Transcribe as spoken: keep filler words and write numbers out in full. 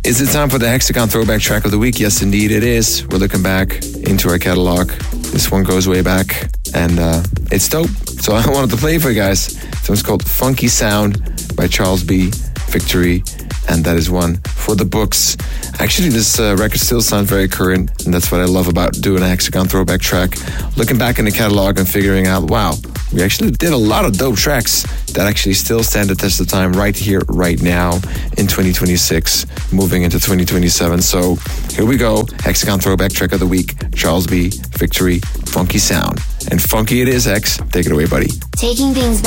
Is it time for the Hexagon Throwback Track of the Week? Yes, indeed it is. We're looking back into our catalog. This one goes way back, and uh, it's dope. So I wanted to play it for you guys. This one's called Funky Sound by Charles B. Victory, and that is one for the books. Actually, this uh, record still sounds very current, and that's what I love about doing a Hexagon Throwback Track. Looking back in the catalog and figuring out, wow, we actually did a lot of dope tracks that actually still stand the test of time right here, right now in twenty twenty-six, moving into twenty twenty-seven. So here we go. Hexagon Throwback Track of the Week, Charles B. Victory, Funky Sound. And funky it is, Hex. Take it away, buddy. Taking things